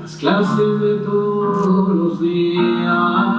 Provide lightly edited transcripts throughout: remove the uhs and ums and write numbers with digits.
las clases de todos los días.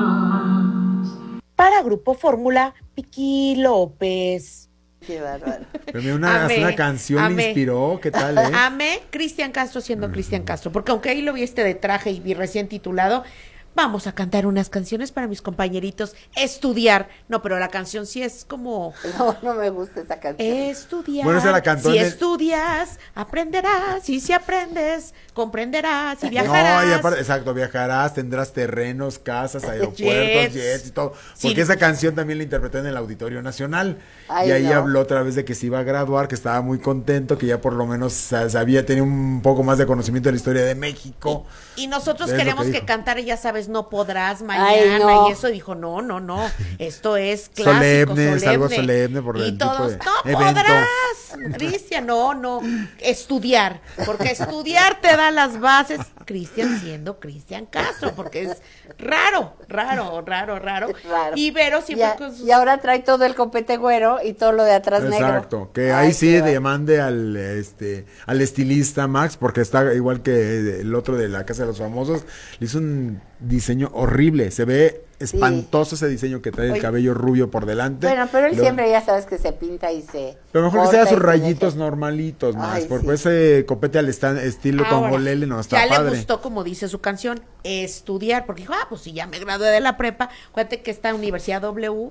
Para Grupo Fórmula, Piqui López. Qué bárbaro. Pero una canción me inspiró, ¿qué tal, Amé Cristian Castro siendo Cristian Castro, porque aunque ahí lo viste de traje y recién titulado, vamos a cantar unas canciones para mis compañeritos, estudiar. No, pero la canción sí es como... No me gusta esa canción. Estudiar. Bueno, se la cantó si estudias, aprenderás. Y si aprendes, comprenderás y viajarás. No, y aparte, exacto, viajarás, tendrás terrenos, casas, aeropuertos, jets y todo. Porque esa canción también la interpretó en el Auditorio Nacional. Ay, y ahí habló otra vez de que se iba a graduar, que estaba muy contento, que ya por lo menos sabía, tenía un poco más de conocimiento de la historia de México. Y nosotros queremos que cantara, ya sabes, no podrás mañana y eso. Dijo, no, esto es clásico, solemne. Es algo solemne por el todos, tipo no evento. Podrás, Cristian, no, estudiar, porque estudiar te da las bases. Cristian siendo Cristian Castro, porque es raro. Y Vero siempre con sus... Y ahora trae todo el copete güero y todo lo de atrás negro. Exacto, que ahí sí demande al estilista Max, porque está igual que el otro de la Casa de los Famosos, le hizo un diseño horrible, se ve espantoso ese diseño que trae el cabello rubio por delante. Bueno, pero él siempre ya sabes que se pinta y se... Pero mejor que sea sus rayitos normalitos, Max, porque ese copete al estilo tongolele no está padre. Ya le gustó, como dice su canción, estudiar, porque dijo, pues si ya me gradué de la prepa, acuérdate que esta Universidad W,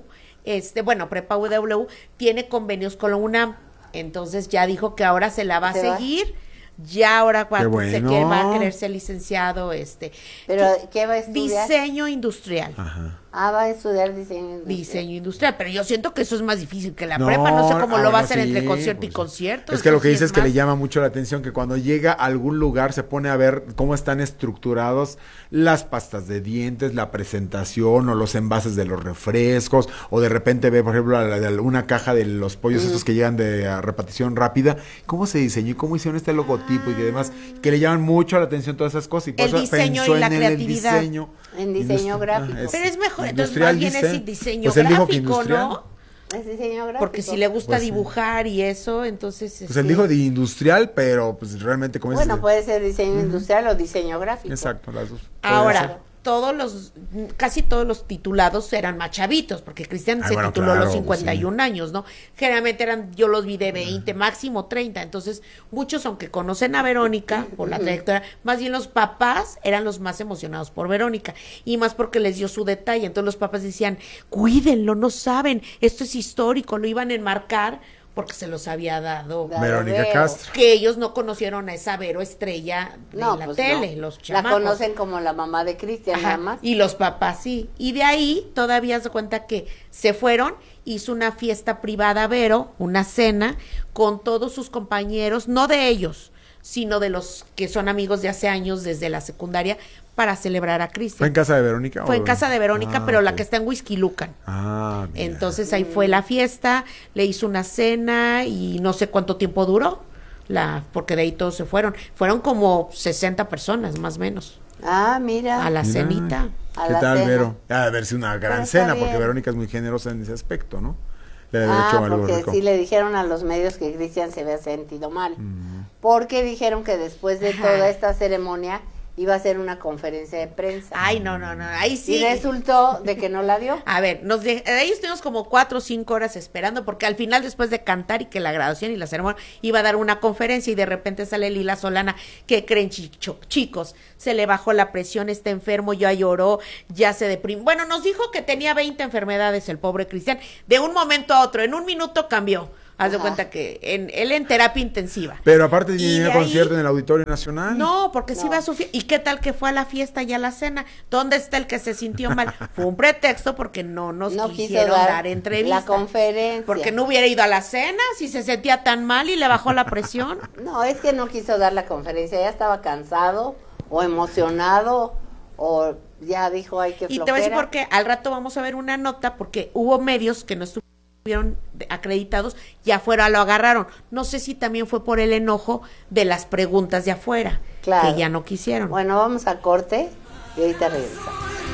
Prepa UW, tiene convenios con la UNAM, entonces ya dijo que ahora se la va a seguir. Ya ahora cuando se quiere, va a querer ser licenciado, ¿Pero qué va a estudiar? Diseño industrial. Ajá. Va a estudiar diseño industrial. Pero yo siento que eso es más difícil que la prepa, no sé cómo lo va a hacer entre concierto y concierto. Es que lo que dice es que le llama mucho la atención que cuando llega a algún lugar se pone a ver cómo están estructurados las pastas de dientes, la presentación o los envases de los refrescos, o de repente ve, por ejemplo, una caja de los pollos estos que llegan de repartición rápida, cómo se diseñó y cómo hicieron este logotipo y demás, que le llaman mucho la atención todas esas cosas, y por el eso diseño pensó y la en creatividad. En diseño gráfico. Pero es mejor, entonces más bien es diseño pues gráfico, ¿no? Es diseño gráfico. Porque si le gusta dibujar y eso, entonces... Pues él dijo de industrial, pero pues realmente como es... Bueno, puede ser diseño industrial o diseño gráfico. Exacto, las dos. Ahora, casi todos los titulados eran más chavitos, porque Cristian se tituló a los 51 años, ¿no? Generalmente yo los vi de 20, máximo 30, entonces muchos, aunque conocen a Verónica por la trayectoria, más bien los papás eran los más emocionados por Verónica, y más porque les dio su detalle, entonces los papás decían, cuídenlo, no saben, esto es histórico, lo iban a enmarcar, porque se los había dado Verónica Castro. Que ellos no conocieron a esa Vero estrella de la tele, los chamacos. La conocen como la mamá de Cristian, nada más. Y los papás sí. Y de ahí todavía se cuenta que se fueron, hizo una fiesta privada Vero, una cena, con todos sus compañeros, no de ellos, sino de los que son amigos de hace años desde la secundaria, para celebrar a Cristian. ¿Fue en casa de Verónica? Fue en casa de Verónica, pero la que está en Whisky Lucan. Mira. Entonces ahí fue la fiesta, le hizo una cena y no sé cuánto tiempo duró, porque de ahí todos se fueron. Fueron como 60 personas, más o menos. Mira. A la cenita. ¿Qué tal, Vero? A ver si una gran cena, porque Verónica es muy generosa en ese aspecto, ¿no? Le debe hecho algo porque rico. sí le dijeron a los medios que Cristian se había sentido mal. Porque dijeron que después de toda esta ceremonia iba a hacer una conferencia de prensa. Ay, no, ahí sí. Y resultó de que no la dio. A ver, ahí estuvimos como 4 o 5 horas esperando, porque al final, después de cantar y que la graduación y la ceremonia, iba a dar una conferencia y de repente sale Lila Solana. ¿Qué creen, chicos? Se le bajó la presión, está enfermo, ya lloró, ya se deprimió. Bueno, nos dijo que tenía 20 enfermedades el pobre Cristian. De un momento a otro, en un minuto cambió. Haz de cuenta que él en terapia intensiva. Pero aparte tenía concierto en el Auditorio Nacional. No, porque sí iba a su fiesta. ¿Y qué tal que fue a la fiesta y a la cena? ¿Dónde está el que se sintió mal? Fue un pretexto porque no quisieron dar entrevista. La conferencia. Porque no hubiera ido a la cena si se sentía tan mal y le bajó la presión. No, es que no quiso dar la conferencia. Ya estaba cansado o emocionado o ya dijo, ay, qué flojera. Y te voy a decir por qué. Al rato vamos a ver una nota porque hubo medios que no estuvieron acreditados y afuera lo agarraron. No sé si también fue por el enojo de las preguntas de afuera, que ya no quisieron. Bueno, vamos a corte y ahorita regresamos.